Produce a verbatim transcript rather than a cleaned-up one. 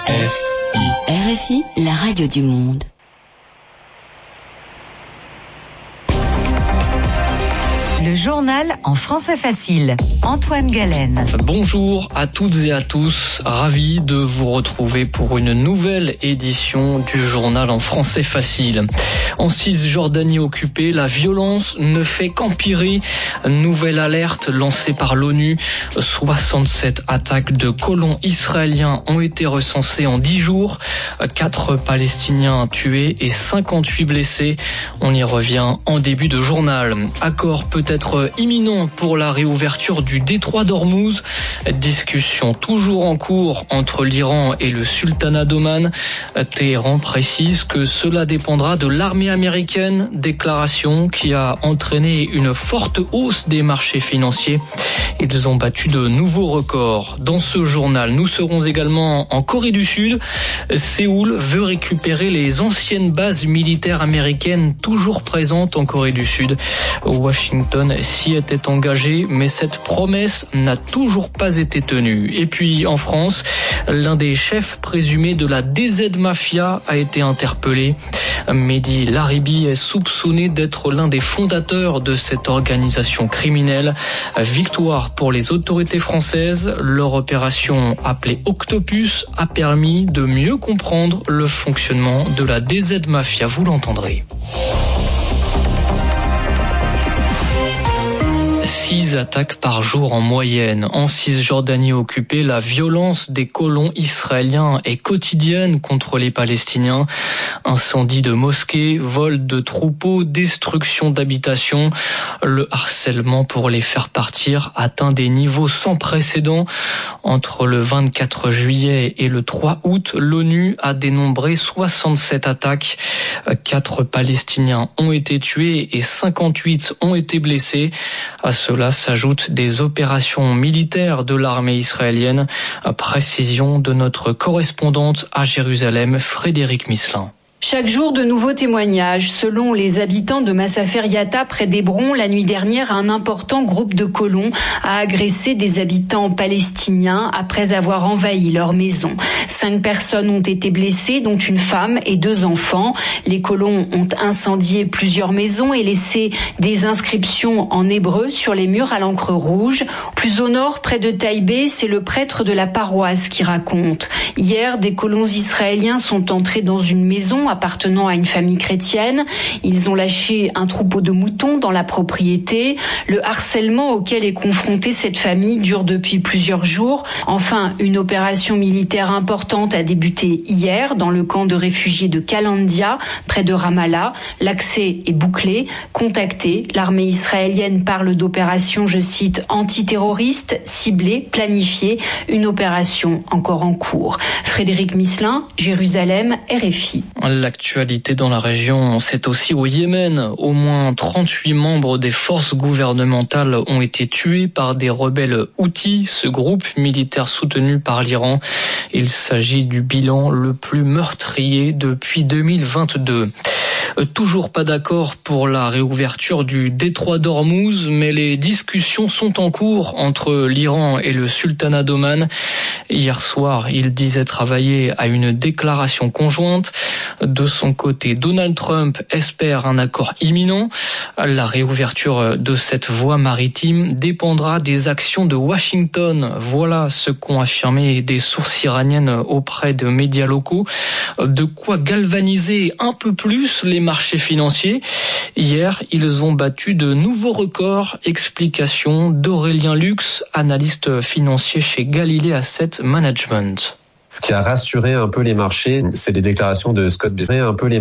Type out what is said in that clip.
R F I, la radio du monde. Le journal en français facile. Antoine Galen. Bonjour à toutes et à tous. Ravi de vous retrouver pour une nouvelle édition du journal en français facile. En Cisjordanie occupée, la violence ne fait qu'empirer. Nouvelle alerte lancée par l'ONU. soixante-sept attaques de colons israéliens ont été recensées en dix jours. quatre Palestiniens tués et cinquante-huit blessés. On y revient en début de journal. Accord peut-être être imminent pour la réouverture du détroit d'Ormuz. Discussion toujours en cours entre l'Iran et le sultanat d'Oman. Téhéran précise que cela dépendra de l'armée américaine. Déclaration qui a entraîné une forte hausse des marchés financiers. Ils ont battu de nouveaux records. Dans ce journal, nous serons également en Corée du Sud. Séoul veut récupérer les anciennes bases militaires américaines toujours présentes en Corée du Sud. Washington s'y était engagé, mais cette promesse n'a toujours pas été tenue. Et puis en France, l'un des chefs présumés de la D Z Mafia a été interpellé. Mehdi Laribi est soupçonné d'être l'un des fondateurs de cette organisation criminelle. Victoire pour les autorités françaises. Leur opération appelée Octopus a permis de mieux comprendre le fonctionnement de la D Z Mafia. Vous l'entendrez. Six attaques par jour en moyenne. En Cisjordanie occupée, la violence des colons israéliens est quotidienne contre les Palestiniens. Incendie de mosquées, vol de troupeaux, destruction d'habitations. Le harcèlement pour les faire partir atteint des niveaux sans précédent. Entre le vingt-quatre juillet et le trois août, l'ONU a dénombré soixante-sept attaques. Quatre Palestiniens ont été tués et cinquante-huit ont été blessés. À cela s'ajoutent des opérations militaires de l'armée israélienne. Précision de notre correspondante à Jérusalem, Frédéric Misselin. Chaque jour, de nouveaux témoignages. Selon les habitants de Massafer Yatta, près d'Hébron, la nuit dernière, un important groupe de colons a agressé des habitants palestiniens après avoir envahi leur maison. Cinq personnes ont été blessées, dont une femme et deux enfants. Les colons ont incendié plusieurs maisons et laissé des inscriptions en hébreu sur les murs à l'encre rouge. Plus au nord, près de Taïbé, c'est le prêtre de la paroisse qui raconte. Hier, des colons israéliens sont entrés dans une maison appartenant à une famille chrétienne. Ils ont lâché un troupeau de moutons dans la propriété. Le harcèlement auquel est confrontée cette famille dure depuis plusieurs jours. Enfin, une opération militaire importante a débuté hier dans le camp de réfugiés de Kalandia, près de Ramallah. L'accès est bouclé. Contacté, l'armée israélienne parle d'opération, je cite, antiterroriste, ciblée, planifiée. Une opération encore en cours. Frédéric Misselin, Jérusalem, R F I. L'actualité dans la région, c'est aussi au Yémen. Au moins trente-huit membres des forces gouvernementales ont été tués par des rebelles houthis, ce groupe militaire soutenu par l'Iran. Il s'agit du bilan le plus meurtrier depuis deux mille vingt-deux. Toujours pas d'accord pour la réouverture du détroit d'Ormuz, mais les discussions sont en cours entre l'Iran et le sultanat d'Oman. Hier soir, il disait travailler à une déclaration conjointe. De son côté, Donald Trump espère un accord imminent. La réouverture de cette voie maritime dépendra des actions de Washington. Voilà ce qu'ont affirmé des sources iraniennes auprès de médias locaux. De quoi galvaniser un peu plus les marchés financiers. Hier, ils ont battu de nouveaux records. Explication d'Aurélien Lux, analyste financier chez Galilée Asset Management. Ce qui a rassuré un peu les marchés, c'est les déclarations de Scott Bessent, un peu les